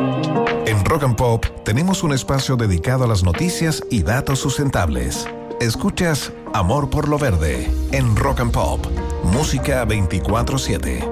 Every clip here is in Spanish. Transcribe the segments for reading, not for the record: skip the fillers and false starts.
En Rock and Pop tenemos un espacio dedicado a las noticias y datos sustentables. Escuchas Amor por lo Verde en Rock and Pop, música 24/7.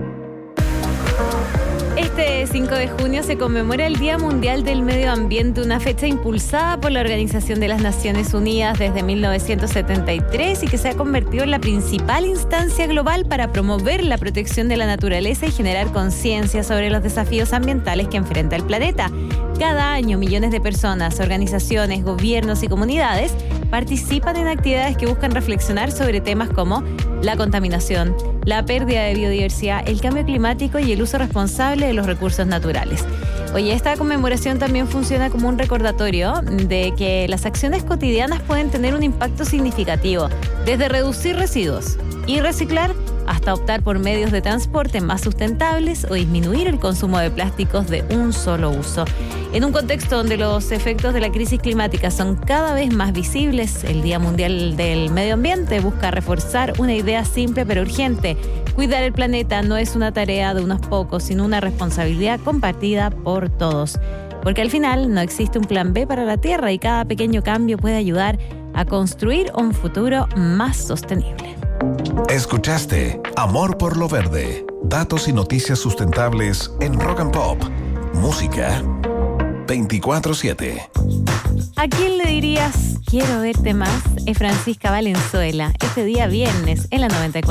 Este 5 de junio se conmemora el Día Mundial del Medio Ambiente, una fecha impulsada por la Organización de las Naciones Unidas desde 1973 y que se ha convertido en la principal instancia global para promover la protección de la naturaleza y generar conciencia sobre los desafíos ambientales que enfrenta el planeta. Cada año, millones de personas, organizaciones, gobiernos y comunidades participan en actividades que buscan reflexionar sobre temas como la contaminación, la pérdida de biodiversidad, el cambio climático y el uso responsable de los recursos naturales. Oye, esta conmemoración también funciona como un recordatorio de que las acciones cotidianas pueden tener un impacto significativo, desde reducir residuos y reciclar hasta optar por medios de transporte más sustentables o disminuir el consumo de plásticos de un solo uso. En un contexto donde los efectos de la crisis climática son cada vez más visibles, el Día Mundial del Medio Ambiente busca reforzar una idea simple pero urgente. Cuidar el planeta no es una tarea de unos pocos, sino una responsabilidad compartida por todos. Porque al final no existe un plan B para la Tierra y cada pequeño cambio puede ayudar a construir un futuro más sostenible. Escuchaste Amor por lo Verde, datos y noticias sustentables en Rock and Pop, música 24/7. ¿A quién le dirías quiero verte más? Es Francisca Valenzuela, este día viernes en la 94.